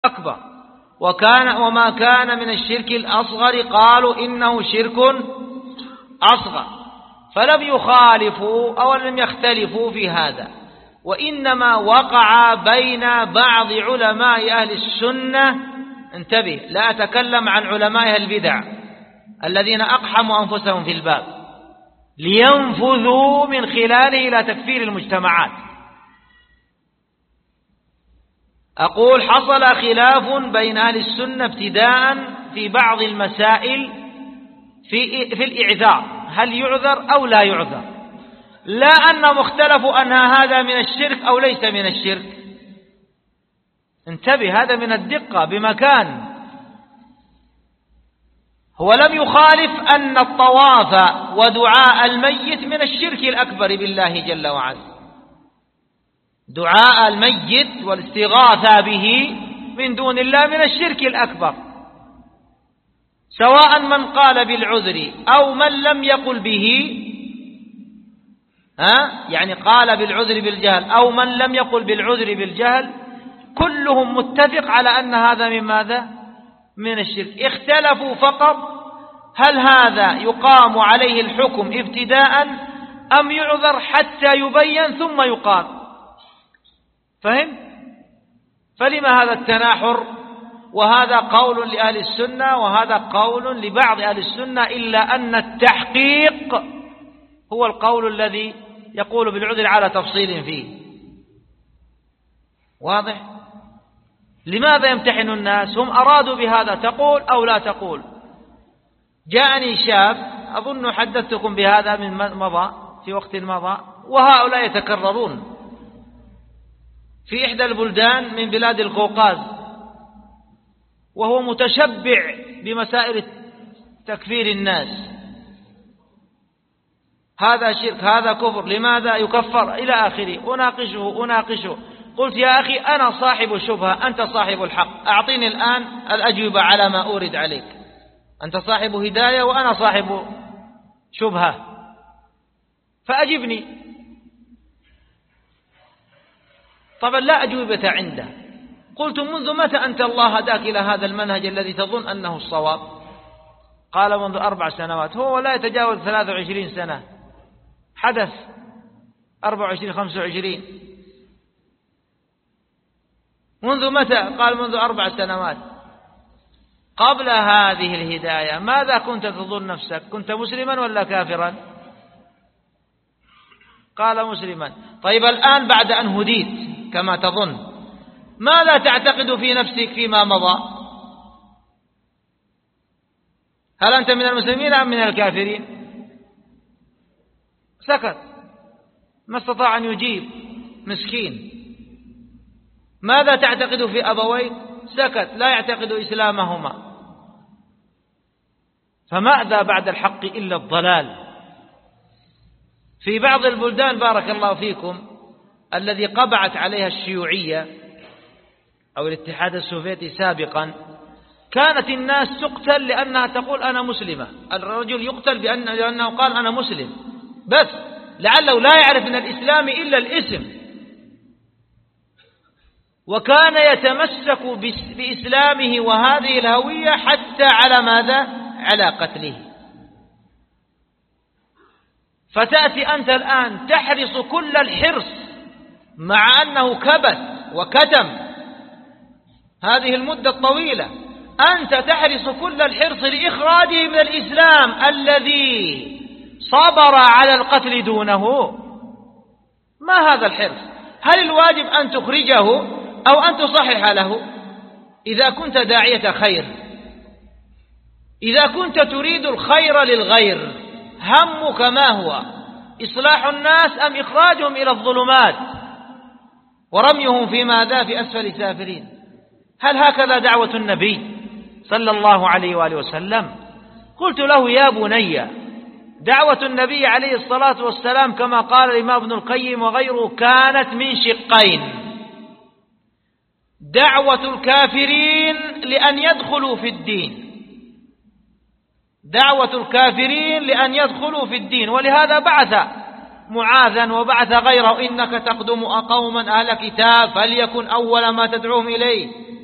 أكبر، وما كان من الشرك الأصغر قالوا إنه شرك أصغر، فلم يخالفوا أو لم يختلفوا في هذا، وإنما وقع بين بعض علماء أهل السنة. انتبه، لا أتكلم عن علماء البدع الذين أقحموا أنفسهم في الباب لينفذوا من خلاله إلى تكفير المجتمعات. أقول حصل خلاف بين أهل السنة ابتداء في بعض المسائل في الإعذار، هل يعذر أو لا يعذر، لا أنهم اختلفوا أن هذا من الشرك أو ليس من الشرك. انتبه، هذا من الدقة بمكان. هو لم يخالف أن الطواف ودعاء الميت من الشرك الأكبر بالله جل وعلا، دعاء الميت والاستغاثة به من دون الله من الشرك الأكبر، سواء من قال بالعذر أو من لم يقل به، يعني قال بالعذر بالجهل أو من لم يقل بالعذر بالجهل، كلهم متفق على أن هذا من ماذا؟ من الشرك. اختلفوا فقط هل هذا يقام عليه الحكم ابتداء أم يعذر حتى يبين ثم يقام. فهم؟ فلما هذا التناحر؟ وهذا قول لأهل السنة وهذا قول لبعض أهل السنة، إلا أن التحقيق هو القول الذي يقول بالعذر على تفصيل فيه. واضح؟ لماذا يمتحن الناس؟ هم أرادوا بهذا، تقول أو لا تقول. جاءني شاب، أظن حدثتكم بهذا من مضى، في وقت مضى، وهؤلاء يتكررون في إحدى البلدان من بلاد القوقاز، وهو متشبع بمسائل تكفير الناس، هذا شرك، هذا كفر، لماذا يكفر إلى آخره. أناقشه قلت يا أخي أنا صاحب شبهة، أنت صاحب الحق، أعطيني الآن الأجوبة على ما أورد عليك. أنت صاحب هداية وأنا صاحب شبهة، فأجبني. طبعا لا أجوبة عنده. قلت منذ متى أنت الله هداك إلى هذا المنهج الذي تظن أنه الصواب؟ قال منذ 4 سنوات. هو لا يتجاوز 23 سنة، حدث 24 25. منذ متى؟ قال منذ 4 سنوات. قبل هذه الهداية ماذا كنت تظن نفسك؟ كنت مسلما ولا كافرا؟ قال مسلما. طيب الآن بعد أن هديت كما تظن، ماذا تعتقد في نفسك فيما مضى؟ هل أنت من المسلمين أم من الكافرين؟ سكت، ما استطاع أن يجيب، مسكين. ماذا تعتقد في أبويك؟ سكت، لا يعتقد إسلامهما. فماذا بعد الحق إلا الضلال؟ في بعض البلدان بارك الله فيكم الذي قبعت عليها الشيوعية أو الاتحاد السوفيتي سابقا، كانت الناس تقتل لأنها تقول أنا مسلمة. الرجل يقتل لأنه قال أنا مسلم، بس لعله لا يعرف من الإسلام إلا الاسم، وكان يتمسك بإسلامه وهذه الهوية حتى على ماذا؟ على قتله. فتأتي أنت الآن تحرص كل الحرص مع أنه كبت وكتم هذه المدة الطويلة، أنت تحرص كل الحرص لإخراجه من الإسلام الذي صبر على القتل دونه. ما هذا الحرص؟ هل الواجب أن تخرجه أو أن تصحح له؟ إذا كنت داعية خير، إذا كنت تريد الخير للغير، همك ما هو؟ إصلاح الناس أم إخراجهم إلى الظلمات ورميهم في ماذا؟ في أسفل سافلين. هل هكذا دعوة النبي صلى الله عليه وآله وسلم؟ قلت له يا بني، دعوة النبي عليه الصلاة والسلام كما قال الإمام ابن القيم وغيره كانت من شقين: دعوة الكافرين لأن يدخلوا في الدين، دعوة الكافرين لأن يدخلوا في الدين، ولهذا بعث معاذا وبعث غيره: إنك تقدم قوما أهل كتاب فليكن أول ما تدعوهم إليه